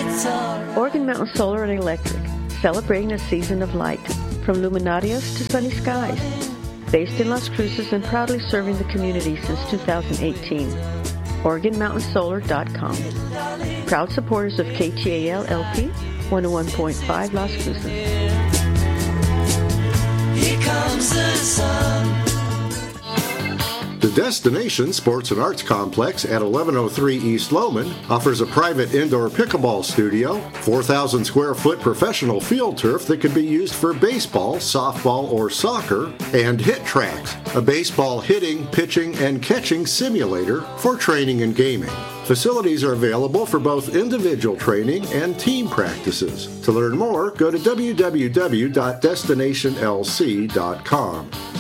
Oregon Mountain Solar and Electric, celebrating a season of light, from luminarias to sunny skies. Based in Las Cruces and proudly serving the community since 2018. OregonMountainSolar.com. Proud supporters of KTAL-LP 101.5 Las Cruces. Here comes the sun. The Destination Sports and Arts Complex at 1103 East Lowman offers a private indoor pickleball studio, 4,000 square foot professional field turf that can be used for baseball, softball, or soccer, and Hit Tracks, a baseball hitting, pitching, and catching simulator for training and gaming. Facilities are available for both individual training and team practices. To learn more, go to www.destinationlc.com.